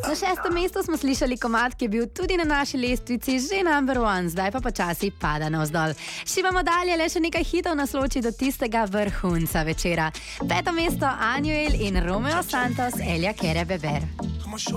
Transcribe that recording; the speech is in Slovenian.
Na 6. mestu smo slišali komad, ki je bil tudi na naši lestvici že number one, zdaj pa počasi pada navzdol. Šivamo dalje, le še nekaj hitov nas loči do tistega vrhunca večera. 5. mesto Anuel in Romeo Santos, Elia Kere Beber.